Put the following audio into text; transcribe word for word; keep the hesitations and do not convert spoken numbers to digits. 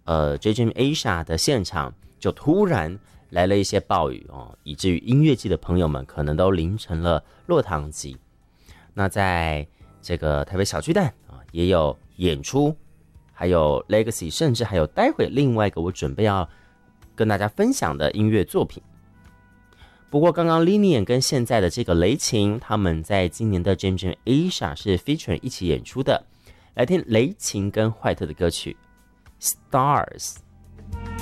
呃 J J M Asia 的现场就突然来了一些暴雨哦，以至于音乐季的朋友们可能都淋成了落汤鸡。那在这个台北小巨蛋啊，也有演出，还有 Legacy， 甚至还有待会另外一个我准备要跟大家分享的音乐作品。不过刚刚 Linian 跟现在的这个雷琴，他们在今年的 J M J Asia 是 featuring 一起演出的。来听雷琴跟坏特的歌曲 Stars。